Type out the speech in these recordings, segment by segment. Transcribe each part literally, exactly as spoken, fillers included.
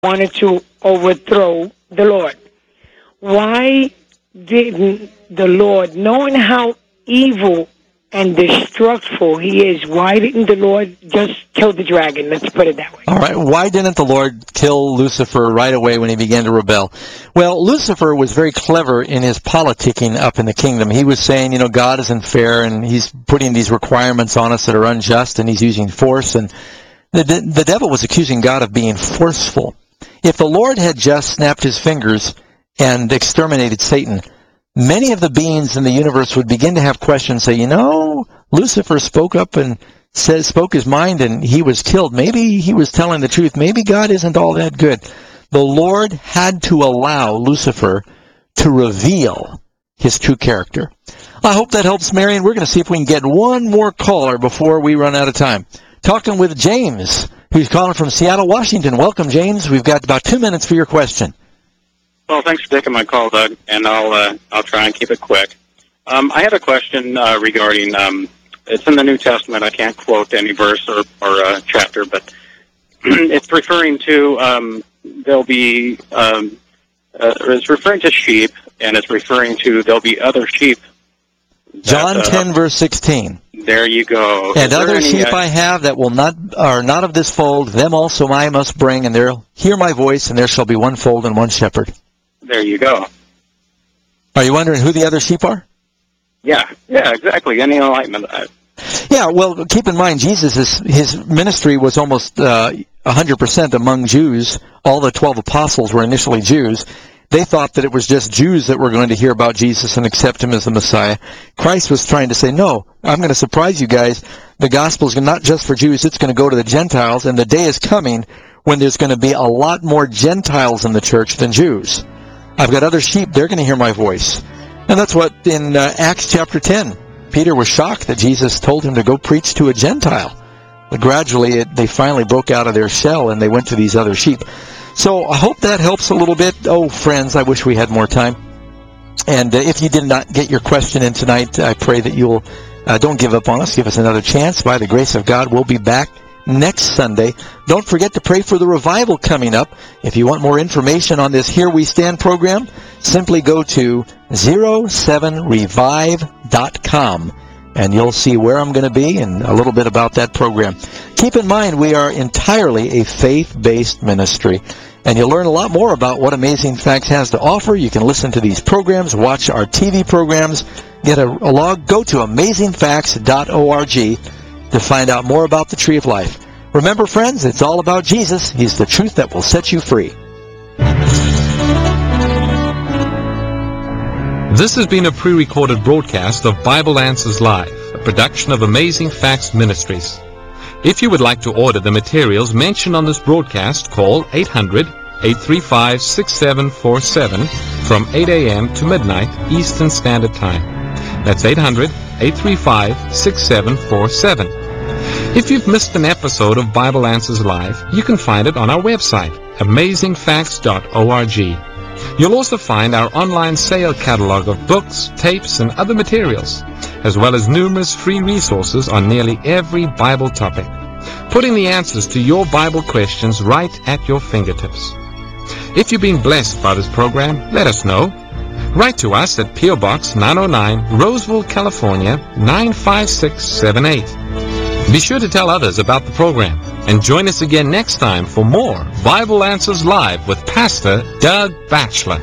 wanted to overthrow the Lord. Why didn't the Lord, knowing how evil and destructful he is, why didn't the Lord just kill the dragon? Let's put it that way. All right. Why didn't the Lord kill Lucifer right away when he began to rebel? Well, Lucifer was very clever in his politicking up in the kingdom. He was saying, you know, God isn't fair, and he's putting these requirements on us that are unjust, and he's using force. And the, the devil was accusing God of being forceful. If the Lord had just snapped his fingers and exterminated Satan, many of the beings in the universe would begin to have questions, say, you know, Lucifer spoke up and says, spoke his mind and he was killed. Maybe he was telling the truth. Maybe God isn't all that good. The Lord had to allow Lucifer to reveal his true character. I hope that helps, Marion. We're going to see if we can get one more caller before we run out of time. Talking with James, who's calling from Seattle, Washington. Welcome, James. We've got about two minutes for your question. Well, thanks for taking my call, Doug, and I'll uh, I'll try and keep it quick. Um, I had a question uh, regarding, um, it's in the New Testament. I can't quote any verse or, or uh, chapter, but it's referring to, um, there'll be, um, uh, it's referring to sheep, and it's referring to there'll be other sheep. That, John uh, ten, verse sixteen. There you go. And other any, sheep uh, I have that will not are not of this fold, them also I must bring, and they'll hear my voice, and there shall be one fold and one shepherd. There you go. Are you wondering who the other sheep are? Yeah, yeah, exactly. Any enlightenment? Uh, Yeah, well, keep in mind, Jesus, is, his ministry was almost uh, one hundred percent among Jews. All the twelve apostles were initially Jews. They thought that it was just Jews that were going to hear about Jesus and accept him as the Messiah. Christ was trying to say, no, I'm going to surprise you guys. The gospel is not just for Jews. It's going to go to the Gentiles, and the day is coming when there's going to be a lot more Gentiles in the church than Jews. I've got other sheep. They're going to hear my voice. And that's what in uh, Acts chapter ten, Peter was shocked that Jesus told him to go preach to a Gentile. But gradually, it, they finally broke out of their shell, and they went to these other sheep. So I hope that helps a little bit. Oh, friends, I wish we had more time. And uh, if you did not get your question in tonight, I pray that you'll uh, don't give up on us. Give us another chance. By the grace of God, we'll be back next Sunday. Don't forget to pray for the revival coming up. If you want more information on this Here We Stand program, simply go to zero seven revive dot com. And you'll see where I'm going to be and a little bit about that program. Keep in mind, we are entirely a faith-based ministry, and you'll learn a lot more about what Amazing Facts has to offer. You can listen to these programs, watch our T V programs, get a, a log, go to amazing facts dot org to find out more about the Tree of Life. Remember, friends, it's all about Jesus. He's the truth that will set you free. This has been a pre-recorded broadcast of Bible Answers Live, a production of Amazing Facts Ministries. If you would like to order the materials mentioned on this broadcast, call eight hundred, eight three five, six seven four seven from eight a.m. to midnight Eastern Standard Time. That's eight hundred, eight three five, six seven four seven. If you've missed an episode of Bible Answers Live, you can find it on our website, amazing facts dot org. You'll also find our online sale catalog of books, tapes, and other materials, as well as numerous free resources on nearly every Bible topic, putting the answers to your Bible questions right at your fingertips. If you've been blessed by this program, let us know. Write to us at P O Box nine oh nine, Roseville, California, nine five six seven eight. Be sure to tell others about the program, and join us again next time for more Bible Answers Live with Pastor Doug Batchelor.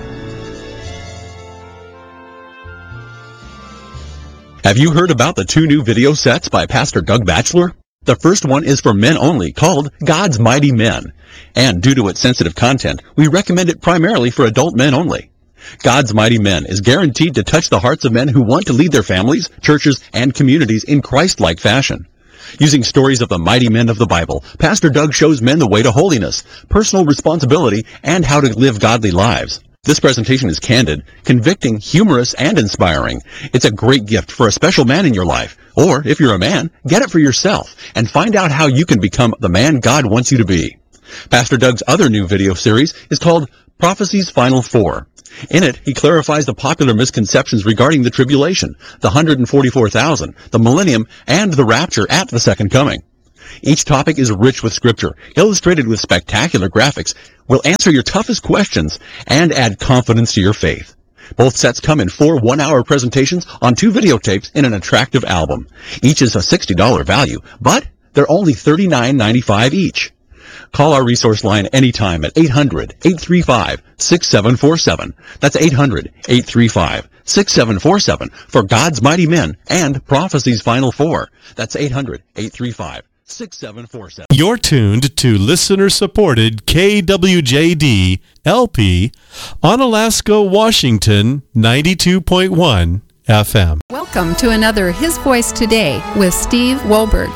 Have you heard about the two new video sets by Pastor Doug Batchelor? The first one is for men only, called God's Mighty Men. And due to its sensitive content, we recommend it primarily for adult men only. God's Mighty Men is guaranteed to touch the hearts of men who want to lead their families, churches, and communities in Christ-like fashion. Using stories of the mighty men of the Bible, Pastor Doug shows men the way to holiness, personal responsibility, and how to live godly lives. This presentation is candid, convicting, humorous, and inspiring. It's a great gift for a special man in your life. Or, if you're a man, get it for yourself and find out how you can become the man God wants you to be. Pastor Doug's other new video series is called Prophecy's Final Four. In it, he clarifies the popular misconceptions regarding the tribulation, the one hundred forty-four thousand, the millennium, and the rapture at the second coming. Each topic is rich with scripture, illustrated with spectacular graphics, will answer your toughest questions, and add confidence to your faith. Both sets come in four one-hour presentations on two videotapes in an attractive album. Each is a sixty dollars value, but they're only thirty-nine ninety-five each. Call our resource line anytime at eight hundred, eight three five, six seven four seven. That's eight hundred, eight three five, six seven four seven for God's Mighty Men and Prophecy's Final Four. That's eight hundred, eight three five, six seven four seven. You're tuned to listener-supported K W J D L P on Alaska, Washington, ninety-two point one F M. Welcome to another His Voice Today with Steve Wohlberg.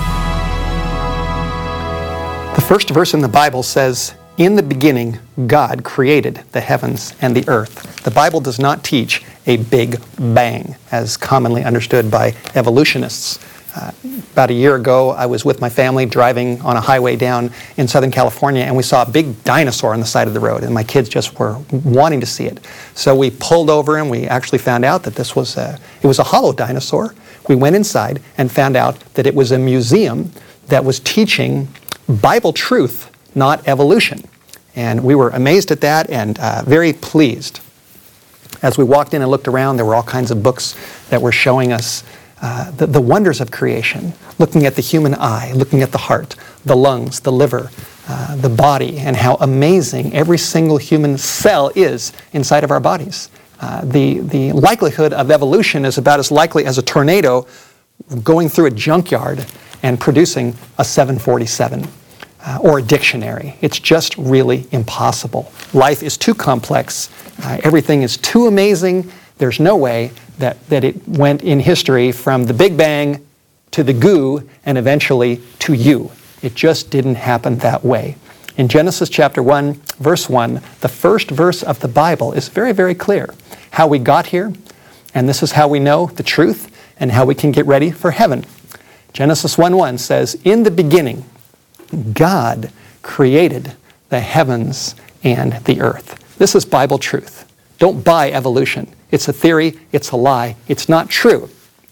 The first verse in the Bible says, "In the beginning, God created the heavens and the earth." The Bible does not teach a big bang, as commonly understood by evolutionists. Uh, about a year ago, I was with my family driving on a highway down in Southern California, and we saw a big dinosaur on the side of the road, and my kids just were wanting to see it. So we pulled over, and we actually found out that this was a, it was a hollow dinosaur. We went inside and found out that it was a museum that was teaching Bible truth, not evolution. And we were amazed at that and uh, very pleased. As we walked in and looked around, there were all kinds of books that were showing us uh, the, the wonders of creation, looking at the human eye, looking at the heart, the lungs, the liver, uh, the body, and how amazing every single human cell is inside of our bodies. Uh, the, the likelihood of evolution is about as likely as a tornado going through a junkyard and producing a seven forty-seven uh, or a dictionary. It's just really impossible. Life is too complex. Uh, everything is too amazing. There's no way that, that it went in history from the Big Bang to the goo and eventually to you. It just didn't happen that way. In Genesis chapter one, verse one, the first verse of the Bible is very, very clear. How we got here, and this is how we know the truth and how we can get ready for heaven. Genesis one one says, "In the beginning, God created the heavens and the earth." This is Bible truth. Don't buy evolution. It's a theory. It's a lie. It's not true.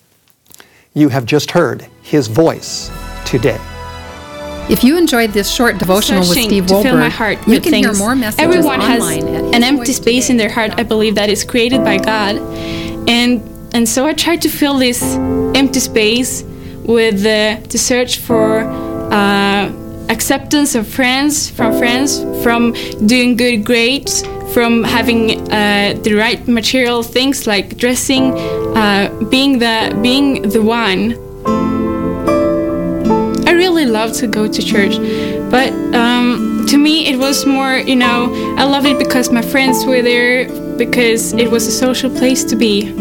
You have just heard His voice today. If you enjoyed this short devotional with Steve to fill my Wohlberg, heart you with can things. hear more messages Everyone has online at an His empty Voice space Today. in their heart, I believe, that is created by God. And and so I tried to fill this empty space with the, the search for uh, acceptance of friends, from friends, from doing good grades, from having uh, the right material things like dressing, uh, being the being the one. I really love to go to church, but um, to me it was more, you know, I loved it because my friends were there, because it was a social place to be.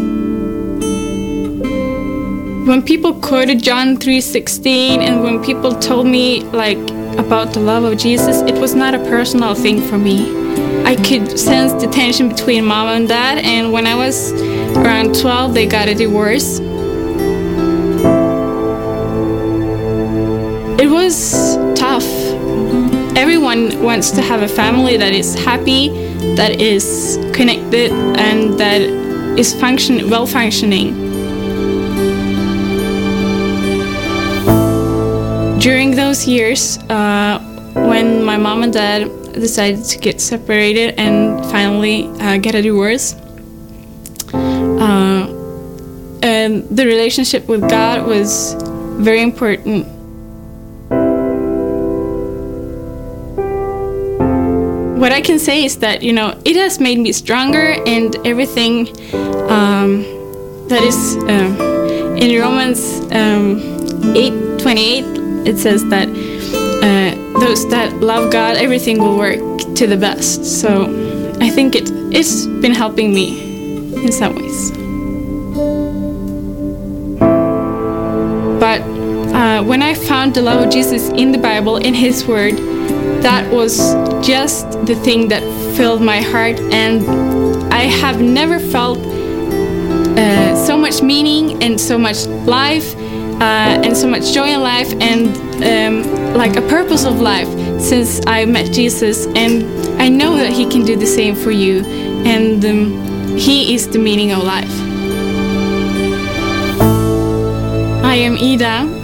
When people quoted John three sixteen, and when people told me like about the love of Jesus, it was not a personal thing for me. I could sense the tension between mom and dad, and when I was around twelve, they got a divorce. It was tough. Everyone wants to have a family that is happy, that is connected, and that is function well functioning. During those years, uh, when my mom and dad decided to get separated and finally uh, get a divorce, uh, and the relationship with God was very important. What I can say is that, you know, it has made me stronger, and everything um, that is uh, in Romans um, eight twenty-eight. It says that uh, those that love God, everything will work to the best. So I think it, it's been helping me in some ways. But uh, when I found the love of Jesus in the Bible, in His Word, that was just the thing that filled my heart. And I have never felt uh, so much meaning and so much life Uh, and so much joy in life, and um, like a purpose of life since I met Jesus. And I know that He can do the same for you, and um, He is the meaning of life. I am Ida,